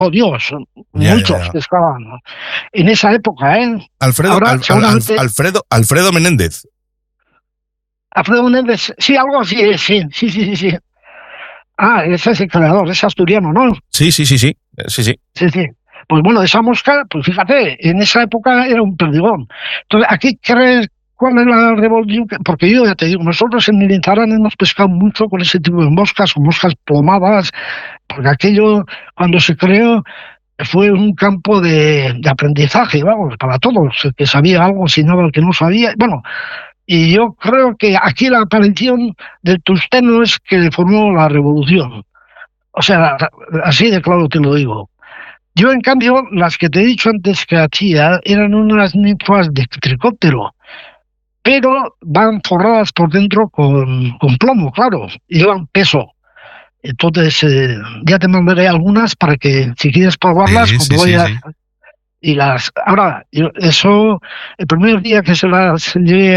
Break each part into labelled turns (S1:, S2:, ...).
S1: oh Dios,
S2: Ya,
S1: muchos
S2: ya, ya.
S1: pescaban en esa época, ¿eh?
S2: Alfredo,
S1: Ahora, seguramente,
S2: Alfredo Menéndez.
S1: Alfredo Menéndez, sí, algo así, sí. Ah, ese es el creador, es asturiano, ¿no?
S2: Sí, sí, sí, sí. Sí, sí.
S1: Sí. Pues bueno, esa mosca, pues fíjate, en esa época era un perdigón. Entonces, aquí crees cuál es la revolución, porque yo ya te digo, nosotros en Militarán hemos pescado mucho con ese tipo de moscas, con moscas plomadas, porque aquello, cuando se creó, fue un campo de aprendizaje, vamos, para todos, el que sabía algo enseñaba al que no sabía. Bueno, y yo creo que aquí la aparición del tungsteno es que formó la revolución. O sea, así de claro te lo digo. Yo, en cambio, las que te he dicho antes que hacía eran unas ninfas de tricóptero, pero van forradas por dentro con plomo, claro, y llevan peso. Entonces, ya te mandaré algunas para que, si quieres probarlas,
S2: Sí,
S1: cuando
S2: sí, sí,
S1: vayas.
S2: sí.
S1: Y ahora, eso, el primer día que se las llevé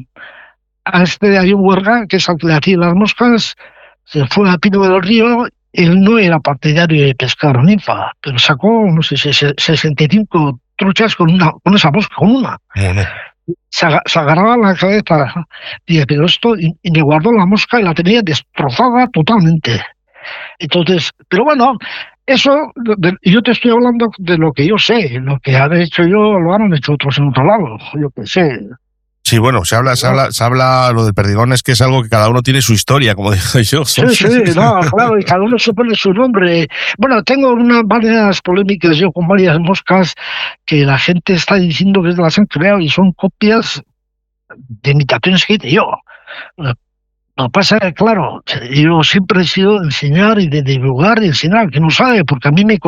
S1: a este de Ayun Huerga, que es al que le hacía las moscas, se fue a Pino del Río. Él no era partidario de pescar ninfa, pero sacó, no sé, 65 truchas con esa mosca, con una.
S2: Bueno.
S1: Se agarraba la cabeza, dije, pero esto, y me guardó la mosca y la tenía destrozada totalmente. Entonces, pero bueno, eso, yo te estoy hablando de lo que yo sé, lo que han hecho yo lo han hecho otros en otro lado, yo qué sé.
S2: Sí, bueno, se habla, lo del perdigón es que es algo que cada uno tiene su historia, como digo yo.
S1: Sí, no, claro, y cada uno se pone su nombre. Bueno, tengo varias polémicas yo con varias moscas que la gente está diciendo que las han creado y son copias de imitaciones que hice yo. No pasa que, claro, yo siempre he sido de enseñar y de divulgar y enseñar, que no sabe, porque a mí me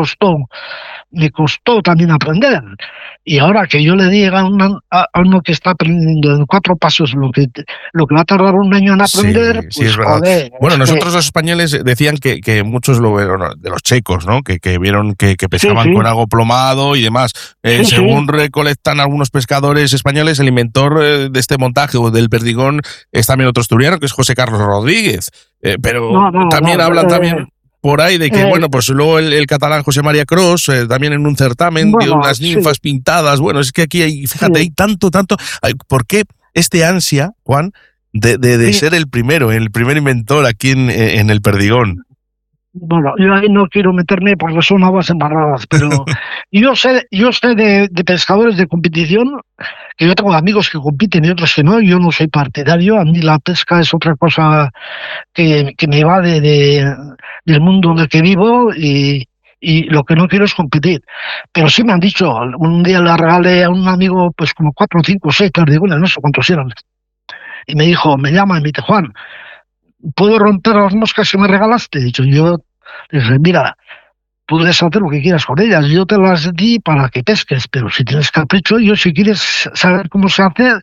S1: costó también aprender. Y ahora que yo le diga a uno que está aprendiendo en 4 pasos lo que va a tardar un año en aprender,
S2: Sí,
S1: pues
S2: es verdad.
S1: joder.
S2: Bueno, nosotros los españoles decían que muchos lo vieron, de los checos, ¿no? Que vieron que pescaban con algo plomado y demás. Según recolectan algunos pescadores españoles, el inventor de este montaje o del perdigón es también otro asturiano, que es José Carlos Rodríguez. Pero también hablan también por ahí de que, bueno, pues luego el catalán José María Cros, también en un certamen, dio unas ninfas pintadas. Bueno, es que aquí hay, fíjate, hay tanto. ¿Por qué este ansia, Juan, de ser el primer inventor aquí en el perdigón?
S1: Bueno, yo ahí no quiero meterme porque son aguas embarradas, pero yo sé de pescadores de competición, que yo tengo amigos que compiten y otros que no. Yo no soy partidario, a mí la pesca es otra cosa que me va del mundo en el que vivo, y lo que no quiero es competir. Pero sí me han dicho, un día le regalé a un amigo pues como 4, 5, 6 perdigones, no sé cuántos eran, y me llama y me dice, Juan, ¿puedo romper las moscas que me regalaste? He dicho, yo dije, mira, puedes hacer lo que quieras con ellas, yo te las di para que pesques, pero si tienes capricho, yo si quieres saber cómo se hace,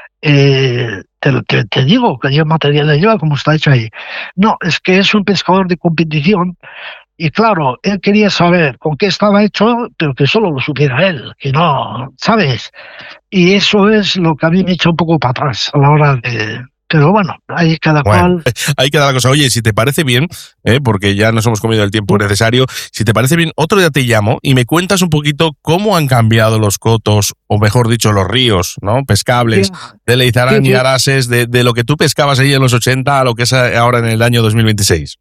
S1: te digo que yo material le lleva como está hecho ahí. No, es que es un pescador de competición y claro, él quería saber con qué estaba hecho, pero que solo lo supiera él, que no, ¿sabes? Y eso es lo que a mí me echa un poco para atrás a la hora de... Pero bueno, ahí cada cual...
S2: Ahí queda la cosa. Oye, si te parece bien, porque ya nos hemos comido el tiempo necesario, si te parece bien, otro día te llamo y me cuentas un poquito cómo han cambiado los cotos, o mejor dicho, los ríos, ¿no? Pescables, de Leizarán y Arases, de lo que tú pescabas ahí en los 80 a lo que es ahora en el año 2026.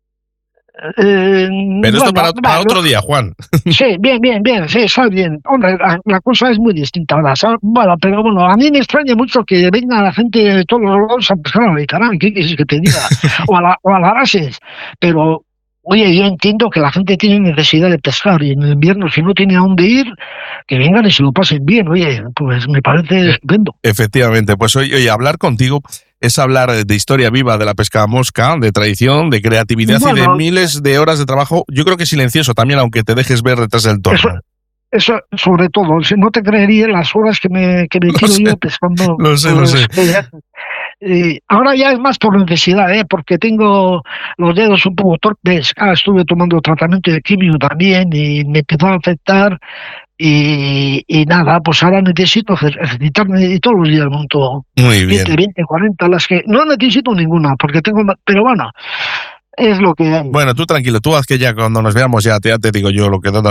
S2: Pero esto para otro día, Juan.
S1: Sí, bien, sí, está bien. Hombre, la cosa es muy distinta ahora, ¿sabes? Bueno, pero bueno, a mí me extraña mucho que venga la gente de todos los lados a pescar a Mediterráneo, ¿qué quieres que te diga? o a la Arases. Pero, oye, yo entiendo que la gente tiene necesidad de pescar y en el invierno, si no tiene a dónde ir, que vengan y se lo pasen bien. Oye, pues me parece estupendo.
S2: Efectivamente, pues oye, hablar contigo es hablar de historia viva de la pesca mosca, de tradición, de creatividad y de miles de horas de trabajo, yo creo que silencioso también, aunque te dejes ver detrás del torno.
S1: Eso, sobre todo, si no te creería las horas que me tiro yo pescando.
S2: Lo sé.
S1: Ahora ya es más por necesidad, porque tengo los dedos un poco torpes. Estuve tomando tratamiento de quimio también y me empezó a afectar. Y nada, pues ahora necesito ejercitarme y todos los días monto 20, 40, las que no necesito ninguna, porque pero bueno, es lo que hay.
S2: Bueno, tú tranquilo, tú haz que ya cuando nos veamos ya te digo yo lo que